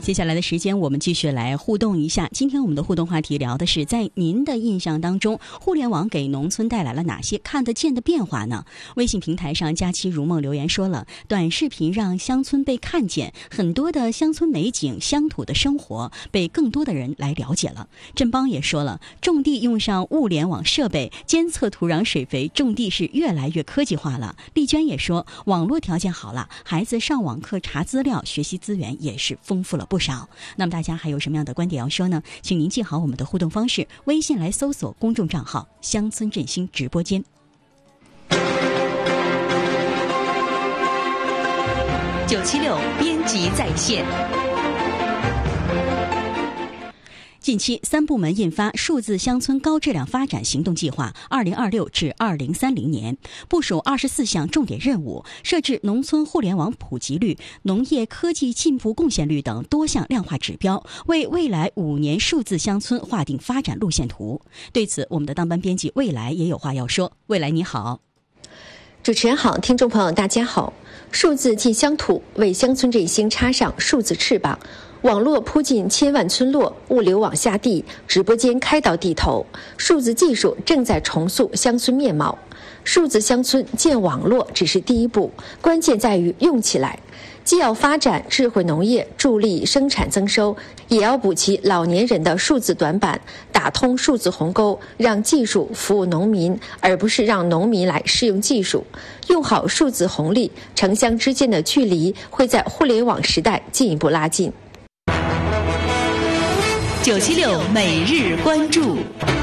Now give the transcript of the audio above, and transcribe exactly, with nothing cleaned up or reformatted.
接下来的时间我们继续来互动一下。今天我们的互动话题聊的是，在您的印象当中，互联网给农村带来了哪些看得见的变化呢？微信平台上佳期如梦留言说了，短视频让乡村被看见，很多的乡村美景、乡土的生活被更多的人来了解了。振邦也说了，种地用上物联网设备监测土壤水肥，种地是越来越科技化了。丽娟也说，网络条件好了，孩子上网课查资料，学习资源也是丰富了不少。那么大家还有什么样的观点要说呢？请您记好我们的互动方式，微信来搜索公众账号乡村振兴直播间。 九七六编辑在线。 近期，三部门印发《数字乡村高质量发展行动计划（二零二六至二零三零年）》，部署二十四项重点任务，设置农村互联网普及率、农业科技进步贡献率等多项量化指标，为未来五年数字乡村划定发展路线图。对此，我们的当班编辑未来也有话要说。未来你好。 主持人好，听众朋友大家好。数字进乡土，为乡村振兴插上数字翅膀。网络铺进千万村落，物流网下地，直播间开到地头。数字技术正在重塑乡村面貌。数字乡村建网络只是第一步，关键在于用起来。既要发展智慧农业，助力生产增收，也要补齐老年人的数字短板，打通数字鸿沟，让技术服务农民，而不是让农民来试用技术。用好数字红利，城乡之间的距离会在互联网时代进一步拉近。 九七六每日关注。